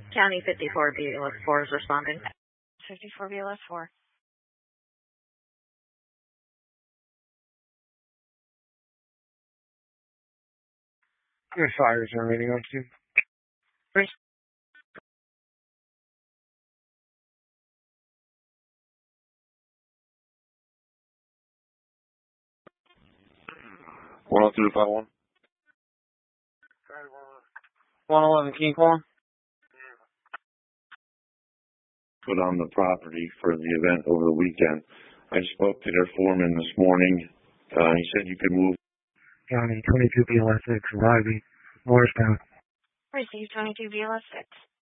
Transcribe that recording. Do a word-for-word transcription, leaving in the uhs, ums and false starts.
County fifty-four B L S four is responding. fifty-four B L S four. Your fires are reading up to. Three. one oh two five one. one eleven King Kong. Put on the property for the event over the weekend. I spoke to their foreman this morning. Uh, he said you could move. County twenty-two B L S six, Riley, Morristown. Received twenty-two B L S six.